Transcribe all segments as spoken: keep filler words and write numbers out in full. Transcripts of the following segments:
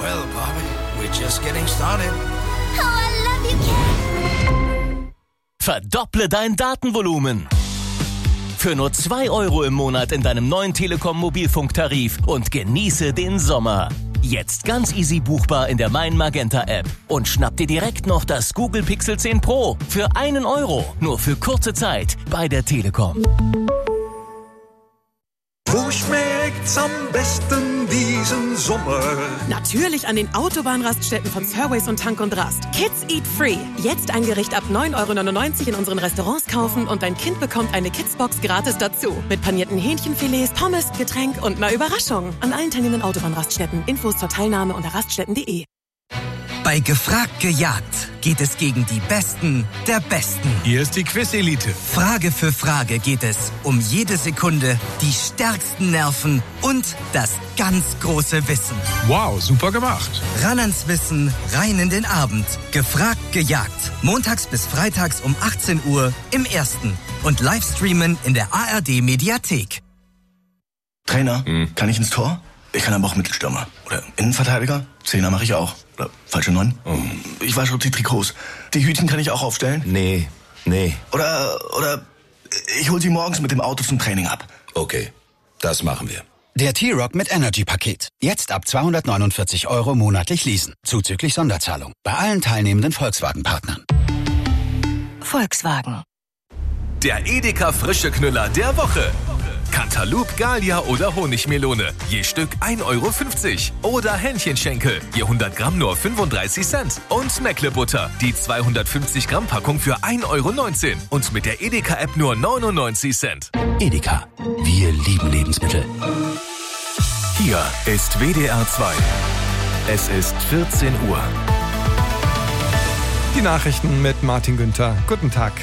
Well, Bobby, we're just getting started. Oh, I love you, Cat. Verdopple dein Datenvolumen. Für nur zwei Euro im Monat in deinem neuen Telekom-Mobilfunktarif und genieße den Sommer. Jetzt ganz easy buchbar in der Mein Magenta App. Und schnapp dir direkt noch das Google Pixel zehn Pro für einen Euro. Nur für kurze Zeit bei der Telekom. Wo schmeckt's am besten diesen Sommer? Natürlich an den Autobahnraststätten von Surways und Tank und Rast. Kids Eat Free. Jetzt ein Gericht ab neun Euro neunundneunzig in unseren Restaurants kaufen und dein Kind bekommt eine Kidsbox gratis dazu. Mit panierten Hähnchenfilets, Pommes, Getränk und einer Überraschung. An allen teilnehmenden Autobahnraststätten. Infos zur Teilnahme unter raststätten punkt de. Bei Gefragt gejagt geht es gegen die Besten der Besten. Hier ist die Quiz-Elite. Frage für Frage geht es um jede Sekunde, die stärksten Nerven und das ganz große Wissen. Wow, super gemacht. Ran ans Wissen, rein in den Abend. Gefragt gejagt. Montags bis freitags um achtzehn Uhr im Ersten. Und Livestreamen in der A R D-Mediathek. Trainer, hm. kann ich ins Tor? Ich kann aber auch Mittelstürmer. Oder Innenverteidiger? Zehner mache ich auch. Oder falsche Neun? Oh. Ich wasche die Trikots. Die Hütchen kann ich auch aufstellen? Nee, nee. Oder, oder ich hol sie morgens mit dem Auto zum Training ab. Okay, das machen wir. Der T-Rock mit Energy-Paket. Jetzt ab zweihundertneunundvierzig Euro monatlich leasen. Zuzüglich Sonderzahlung. Bei allen teilnehmenden Volkswagen-Partnern. Volkswagen. Der Edeka frische Knüller der Woche. Cantaloupe, Gallia oder Honigmelone. Je Stück ein Euro fünfzig. Oder Hähnchenschenkel. Je hundert Gramm nur fünfunddreißig Cent. Und Meckle-Butter. Die zweihundertfünfzig Gramm Packung für ein Euro neunzehn. Und mit der Edeka-App nur neunundneunzig Cent. Edeka. Wir lieben Lebensmittel. Hier ist W D R zwei. Es ist vierzehn Uhr. Die Nachrichten mit Martin Günther. Guten Tag.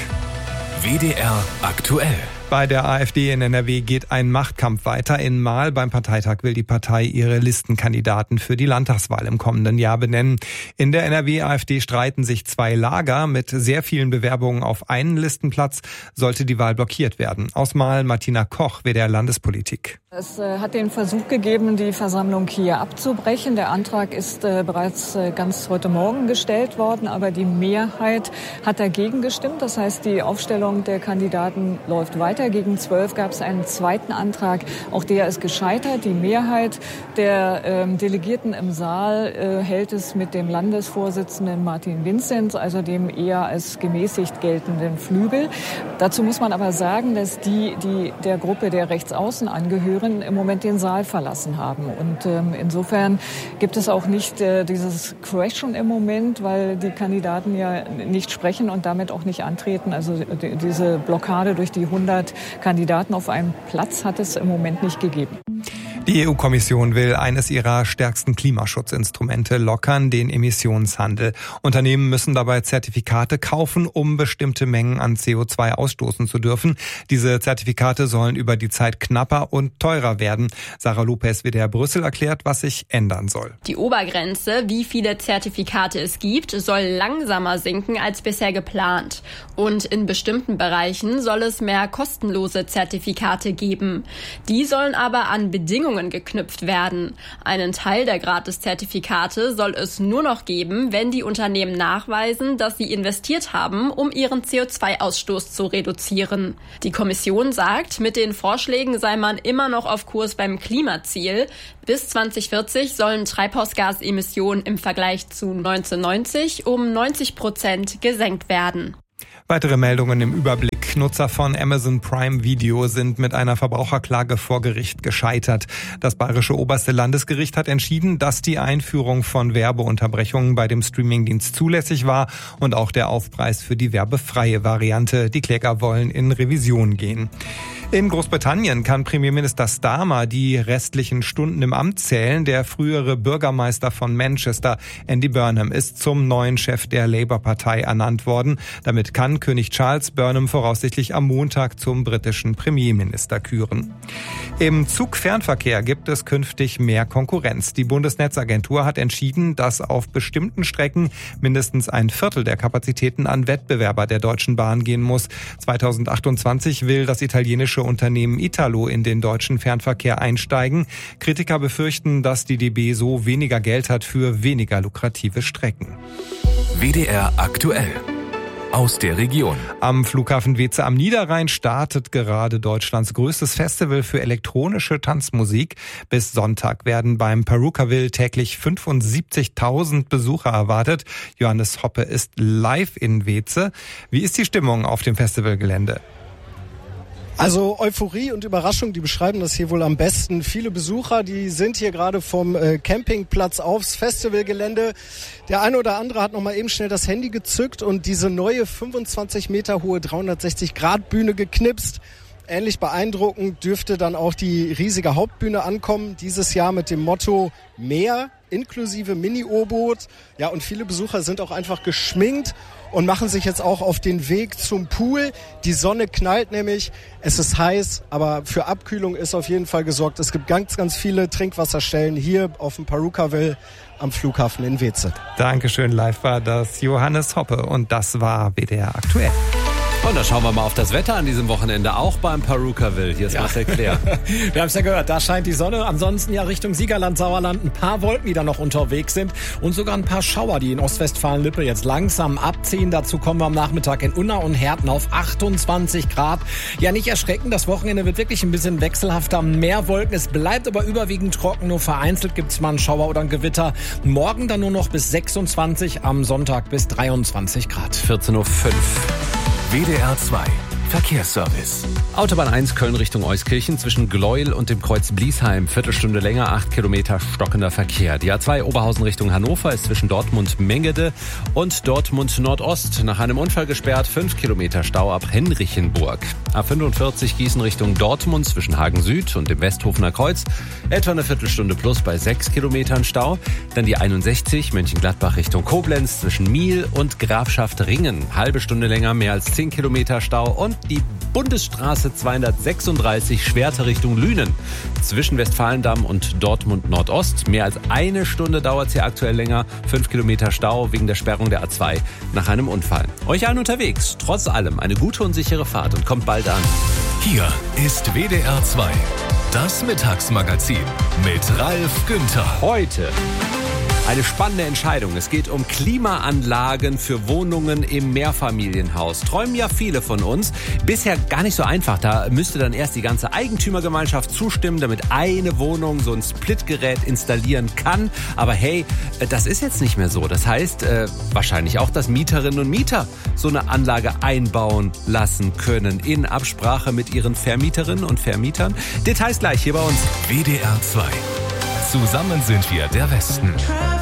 W D R aktuell. Bei der AfD in N R W geht ein Machtkampf weiter. In Marl beim Parteitag will die Partei ihre Listenkandidaten für die Landtagswahl im kommenden Jahr benennen. In der N R W-AfD streiten sich zwei Lager. Mit sehr vielen Bewerbungen auf einen Listenplatz sollte die Wahl blockiert werden. Aus Marl Martina Koch, W D R Landespolitik. Es äh, hat den Versuch gegeben, die Versammlung hier abzubrechen. Der Antrag ist äh, bereits äh, ganz heute Morgen gestellt worden, aber die Mehrheit hat dagegen gestimmt. Das heißt, die Aufstellung der Kandidaten läuft weiter. Gegen zwölf gab es einen zweiten Antrag. Auch der ist gescheitert. Die Mehrheit der ähm, Delegierten im Saal äh, hält es mit dem Landesvorsitzenden Martin Vinzenz, also dem eher als gemäßigt geltenden Flügel. Dazu muss man aber sagen, dass die, die der Gruppe der Rechtsaußen angehören, im Moment den Saal verlassen haben. Und ähm, insofern gibt es auch nicht äh, dieses Crashen im Moment, weil die Kandidaten ja nicht sprechen und damit auch nicht antreten. Also die, diese Blockade durch die hundert Kandidaten auf einem Platz hat es im Moment nicht gegeben. Die E U-Kommission will eines ihrer stärksten Klimaschutzinstrumente lockern, den Emissionshandel. Unternehmen müssen dabei Zertifikate kaufen, um bestimmte Mengen an C O zwei ausstoßen zu dürfen. Diese Zertifikate sollen über die Zeit knapper und teurer werden. Sarah Lopez, W D R Brüssel, erklärt, was sich ändern soll. Die Obergrenze, wie viele Zertifikate es gibt, soll langsamer sinken als bisher geplant. Und in bestimmten Bereichen soll es mehr kostenlose Zertifikate geben. Die sollen aber an Bedingungen geknüpft werden. Einen Teil der Gratis-Zertifikate soll es nur noch geben, wenn die Unternehmen nachweisen, dass sie investiert haben, um ihren C O zwei Ausstoß zu reduzieren. Die Kommission sagt, mit den Vorschlägen sei man immer noch auf Kurs beim Klimaziel. Bis zwanzig vierzig sollen Treibhausgasemissionen im Vergleich zu neunzehnhundertneunzig um neunzig Prozent gesenkt werden. Weitere Meldungen im Überblick. Nutzer von Amazon Prime Video sind mit einer Verbraucherklage vor Gericht gescheitert. Das Bayerische Oberste Landesgericht hat entschieden, dass die Einführung von Werbeunterbrechungen bei dem Streamingdienst zulässig war und auch der Aufpreis für die werbefreie Variante. Die Kläger wollen in Revision gehen. In Großbritannien kann Premierminister Starmer die restlichen Stunden im Amt zählen. Der frühere Bürgermeister von Manchester, Andy Burnham, ist zum neuen Chef der Labour-Partei ernannt worden. Damit kann König Charles Burnham voraussetzen, voraussichtlich am Montag zum britischen Premierminister küren. Im Zugfernverkehr gibt es künftig mehr Konkurrenz. Die Bundesnetzagentur hat entschieden, dass auf bestimmten Strecken mindestens ein Viertel der Kapazitäten an Wettbewerber der Deutschen Bahn gehen muss. zweitausendachtundzwanzig will das italienische Unternehmen Italo in den deutschen Fernverkehr einsteigen. Kritiker befürchten, dass die D B so weniger Geld hat für weniger lukrative Strecken. W D R aktuell. Aus der Region. Am Flughafen Weeze am Niederrhein startet gerade Deutschlands größtes Festival für elektronische Tanzmusik. Bis Sonntag werden beim Perukaville täglich fünfundsiebzigtausend Besucher erwartet. Johannes Hoppe ist live in Weeze. Wie ist die Stimmung auf dem Festivalgelände? Also Euphorie und Überraschung, die beschreiben das hier wohl am besten. Viele Besucher, die sind hier gerade vom äh, Campingplatz aufs Festivalgelände. Der eine oder andere hat noch mal eben schnell das Handy gezückt und diese neue fünfundzwanzig Meter hohe dreihundertsechzig Grad Bühne geknipst. Ähnlich beeindruckend dürfte dann auch die riesige Hauptbühne ankommen. Dieses Jahr mit dem Motto Meer inklusive Mini-U-Boot. Ja, und viele Besucher sind auch einfach geschminkt und machen sich jetzt auch auf den Weg zum Pool. Die Sonne knallt nämlich, es ist heiß, aber für Abkühlung ist auf jeden Fall gesorgt. Es gibt ganz, ganz viele Trinkwasserstellen hier auf dem Perukaville am Flughafen in Weeze. Dankeschön, live war das Johannes Hoppe und das war W D R aktuell. Und da schauen wir mal auf das Wetter an diesem Wochenende, auch beim Perukaville. Hier ist ja. Marcel Claire. Wir haben es ja gehört, da scheint die Sonne. Ansonsten ja Richtung Siegerland, Sauerland ein paar Wolken, die da noch unterwegs sind. Und sogar ein paar Schauer, die in Ostwestfalen-Lippe jetzt langsam abziehen. Dazu kommen wir am Nachmittag in Unna und Herten auf achtundzwanzig Grad. Ja, nicht erschrecken, das Wochenende wird wirklich ein bisschen wechselhafter. Mehr Wolken, es bleibt aber überwiegend trocken. Nur vereinzelt gibt es mal einen Schauer oder ein Gewitter. Morgen dann nur noch bis sechsundzwanzig, am Sonntag bis dreiundzwanzig Grad. vierzehn Uhr fünf. W D R zwei Verkehrsservice. Autobahn eins Köln Richtung Euskirchen zwischen Gleuel und dem Kreuz Bliesheim. Viertelstunde länger, acht Kilometer stockender Verkehr. Die A zwei Oberhausen Richtung Hannover ist zwischen Dortmund-Mengede und Dortmund-Nordost nach einem Unfall gesperrt. Fünf Kilometer Stau ab Henrichenburg. A fünfundvierzig Gießen Richtung Dortmund zwischen Hagen Süd und dem Westhofener Kreuz. Etwa eine Viertelstunde plus bei sechs Kilometern Stau. Dann die einundsechzig Mönchengladbach Richtung Koblenz zwischen Miel und Grafschaft Ringen. Halbe Stunde länger, mehr als zehn Kilometer Stau. Und die Bundesstraße zweihundertsechsunddreißig Schwerte Richtung Lünen. Zwischen Westfalendamm und Dortmund Nordost. Mehr als eine Stunde dauert es hier aktuell länger. Fünf Kilometer Stau wegen der Sperrung der A zwei nach einem Unfall. Euch allen unterwegs. Trotz allem eine gute und sichere Fahrt und kommt bald an. Hier ist W D R zwei. Das Mittagsmagazin mit Ralf Günther. Heute eine spannende Entscheidung. Es geht um Klimaanlagen für Wohnungen im Mehrfamilienhaus. Träumen ja viele von uns. Bisher gar nicht so einfach. Da müsste dann erst die ganze Eigentümergemeinschaft zustimmen, damit eine Wohnung so ein Splitgerät installieren kann. Aber hey, das ist jetzt nicht mehr so. Das heißt, äh, wahrscheinlich auch, dass Mieterinnen und Mieter so eine Anlage einbauen lassen können. In Absprache mit ihren Vermieterinnen und Vermietern. Details gleich hier bei uns. W D R zwei. Zusammen sind wir der Westen.